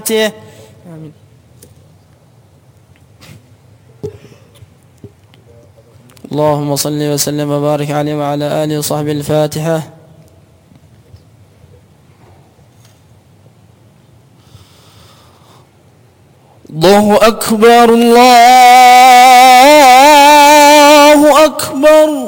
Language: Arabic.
آمين. اللهم صل وسلم وبارك عليه وعلى آله وصحبه. الفاتحة. الله أكبر الله أكبر.